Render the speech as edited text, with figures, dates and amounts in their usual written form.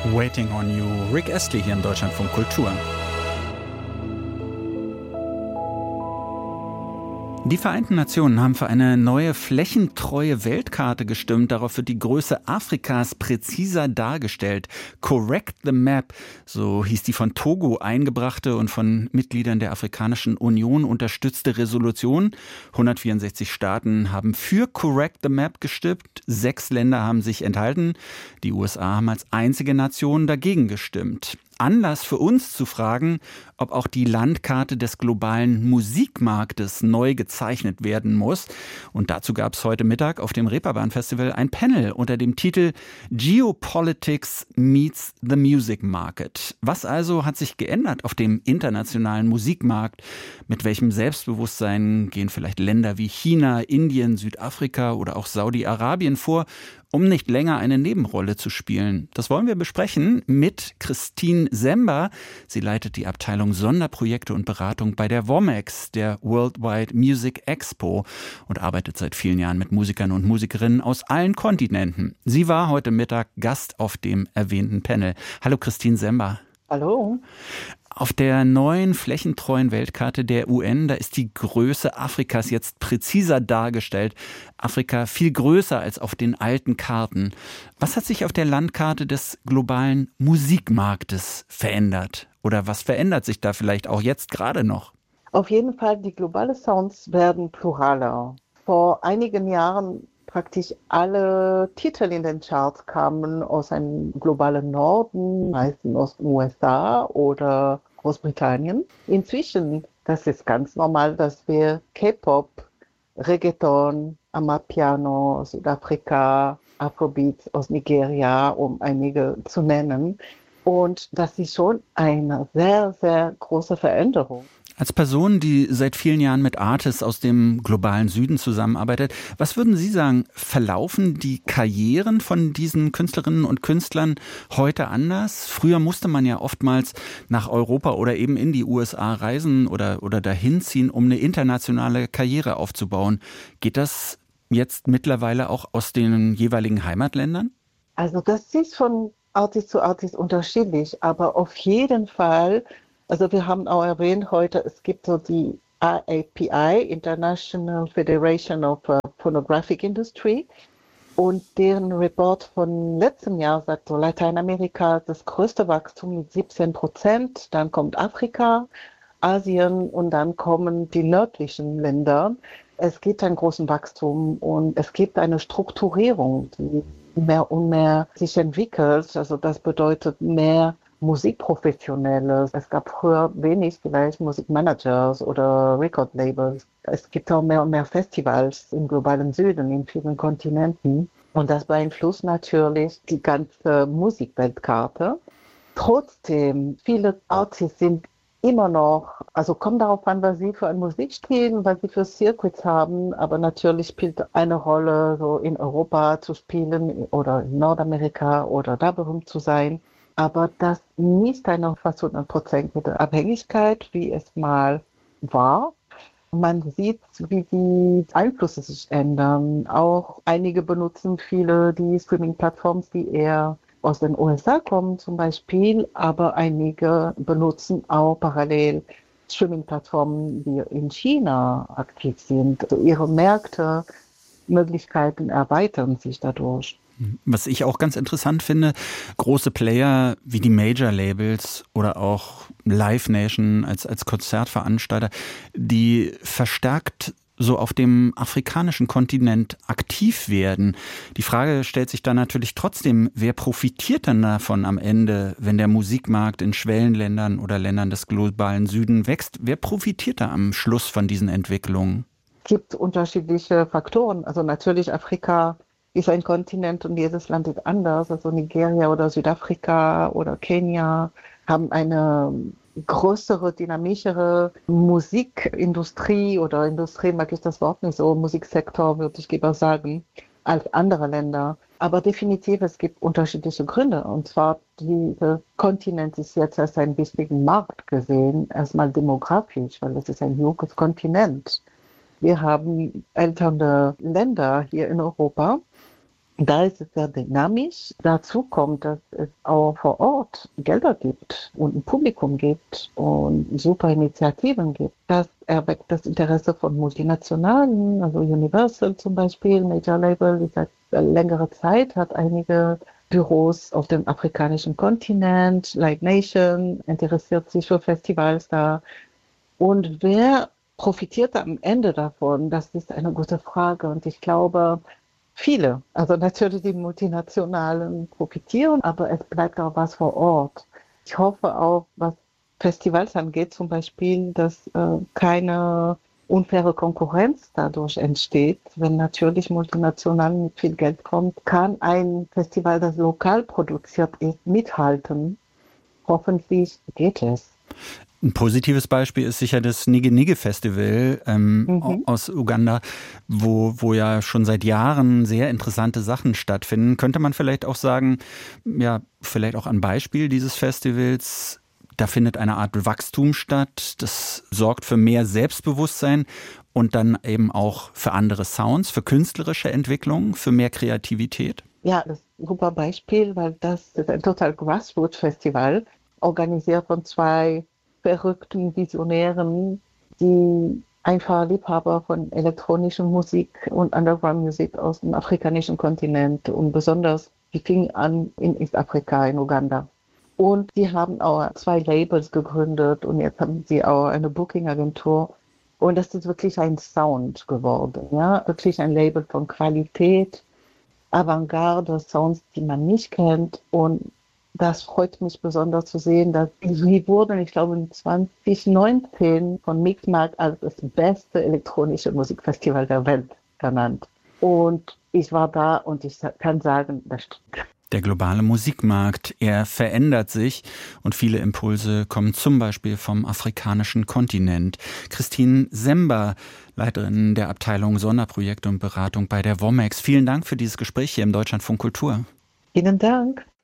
Waiting on You, Rick Astley hier im Deutschlandfunk Kultur. Die Vereinten Nationen haben für eine neue flächentreue Weltkarte gestimmt. Darauf wird die Größe Afrikas präziser dargestellt. Correct the Map, so hieß die von Togo eingebrachte und von Mitgliedern der Afrikanischen Union unterstützte Resolution. 164 Staaten haben für Correct the Map gestimmt. 6 Länder haben sich enthalten. Die USA haben als einzige Nation dagegen gestimmt. Anlass für uns zu fragen, ob auch die Landkarte des globalen Musikmarktes neu gezeichnet werden muss. Und dazu gab es heute Mittag auf dem Reeperbahn Festival ein Panel unter dem Titel Geopolitics meets the Music Market. Was also hat sich geändert auf dem internationalen Musikmarkt? Mit welchem Selbstbewusstsein gehen vielleicht Länder wie China, Indien, Südafrika oder auch Saudi-Arabien vor, um nicht länger eine Nebenrolle zu spielen? Das wollen wir besprechen mit Christine Sember. Sie leitet die Abteilung Sonderprojekte und Beratung bei der WOMEX, der Worldwide Music Expo, und arbeitet seit vielen Jahren mit Musikern und Musikerinnen aus allen Kontinenten. Sie war heute Mittag Gast auf dem erwähnten Panel. Hallo Christine Sember. Hallo. Auf der neuen flächentreuen Weltkarte der UN, da ist die Größe Afrikas jetzt präziser dargestellt. Afrika viel größer als auf den alten Karten. Was hat sich auf der Landkarte des globalen Musikmarktes verändert? Oder was verändert sich da vielleicht auch jetzt gerade noch? Auf jeden Fall, die globalen Sounds werden pluraler. Vor einigen Jahren praktisch alle Titel in den Charts kamen aus einem globalen Norden, meistens aus den USA oder Großbritannien. Inzwischen, das ist ganz normal, dass wir K-Pop, Reggaeton, Amapiano, Südafrika, Afrobeats aus Nigeria, um einige zu nennen. Und das ist schon eine sehr, sehr große Veränderung. Als Person, die seit vielen Jahren mit Artists aus dem globalen Süden zusammenarbeitet, was würden Sie sagen, verlaufen die Karrieren von diesen Künstlerinnen und Künstlern heute anders? Früher musste man ja oftmals nach Europa oder eben in die USA reisen oder dahin ziehen, um eine internationale Karriere aufzubauen. Geht das jetzt mittlerweile auch aus den jeweiligen Heimatländern? Also das ist von Artist zu Artist unterschiedlich, aber auf jeden Fall. Also wir haben auch erwähnt heute, es gibt so die IAPI, International Federation of Phonographic Industry, und deren Report von letztem Jahr sagt so, Lateinamerika das größte Wachstum mit 17%, dann kommt Afrika, Asien und dann kommen die nördlichen Länder. Es gibt ein großes Wachstum und es gibt eine Strukturierung, die mehr und mehr sich entwickelt. Also das bedeutet mehr Musikprofessionelle. Es gab früher wenig vielleicht Musikmanagers oder Record-Labels. Es gibt auch mehr und mehr Festivals im globalen Süden, in vielen Kontinenten. Und das beeinflusst natürlich die ganze Musikweltkarte. Trotzdem, viele Artists sind immer noch, also kommt darauf an, was sie für eine Musik spielen, was sie für Circuits haben, aber natürlich spielt eine Rolle, so in Europa zu spielen oder in Nordamerika oder da berühmt zu sein. Aber das nicht eine fast 100% mit der Abhängigkeit, wie es mal war. Man sieht, wie die Einflüsse sich ändern. Auch einige benutzen viele die Streaming-Plattformen, die eher aus den USA kommen zum Beispiel, aber einige benutzen auch parallel Streaming-Plattformen, die in China aktiv sind. Also ihre Märkte, Möglichkeiten erweitern sich dadurch. Was ich auch ganz interessant finde, große Player wie die Major-Labels oder auch Live Nation als Konzertveranstalter, die verstärkt so auf dem afrikanischen Kontinent aktiv werden. Die Frage stellt sich dann natürlich trotzdem, wer profitiert dann davon am Ende, wenn der Musikmarkt in Schwellenländern oder Ländern des globalen Süden wächst? Wer profitiert da am Schluss von diesen Entwicklungen? Es gibt unterschiedliche Faktoren. Also natürlich Afrika ist ein Kontinent und jedes Land ist anders. Also Nigeria oder Südafrika oder Kenia haben eine größere, dynamischere Musikindustrie oder Industrie, mag ich das Wort nicht so, Musiksektor würde ich lieber sagen, als andere Länder. Aber definitiv, es gibt unterschiedliche Gründe. Und zwar, dieser Kontinent ist jetzt als einen wichtigen Markt gesehen, erstmal demografisch, weil es ist ein junges Kontinent. Wir haben ältere Länder hier in Europa. Da ist es sehr dynamisch. Dazu kommt, dass es auch vor Ort Gelder gibt und ein Publikum gibt und super Initiativen gibt. Das erweckt das Interesse von Multinationalen, also Universal zum Beispiel, Major Label, die seit längerer Zeit hat einige Büros auf dem afrikanischen Kontinent, Live Nation interessiert sich für Festivals da. Und wer profitiert am Ende davon? Das ist eine gute Frage. Und ich glaube, viele. Also natürlich die Multinationalen profitieren, aber es bleibt auch was vor Ort. Ich hoffe auch, was Festivals angeht, zum Beispiel, dass keine unfaire Konkurrenz dadurch entsteht. Wenn natürlich multinational mit viel Geld kommt, kann ein Festival, das lokal produziert ist, mithalten. Hoffentlich geht es. Ein positives Beispiel ist sicher das Nige-Nige-Festival Mhm. aus Uganda, wo ja schon seit Jahren sehr interessante Sachen stattfinden. Könnte man vielleicht auch sagen, ja, vielleicht auch ein Beispiel dieses Festivals, da findet eine Art Wachstum statt, das sorgt für mehr Selbstbewusstsein und dann eben auch für andere Sounds, für künstlerische Entwicklung, für mehr Kreativität? Ja, das ist ein super Beispiel, weil das ist ein total Grassroots-Festival, organisiert von zwei verrückten Visionären, die einfach Liebhaber von elektronischer Musik und Underground-Musik aus dem afrikanischen Kontinent und besonders, die fing an in Eastafrika, in Uganda. Und die haben auch zwei Labels gegründet und jetzt haben sie auch eine Booking-Agentur. Und das ist wirklich ein Sound geworden, ja, wirklich ein Label von Qualität, Avantgarde, Sounds, die man nicht kennt. Und das freut mich besonders zu sehen, dass sie wurden, ich glaube, 2019 von Mixmark als das beste elektronische Musikfestival der Welt ernannt. Und ich war da und ich kann sagen, das stimmt. Der globale Musikmarkt, er verändert sich und viele Impulse kommen zum Beispiel vom afrikanischen Kontinent. Christine Sember, Leiterin der Abteilung Sonderprojekte und Beratung bei der WOMEX. Vielen Dank für dieses Gespräch hier im Deutschlandfunk Kultur. Vielen Dank.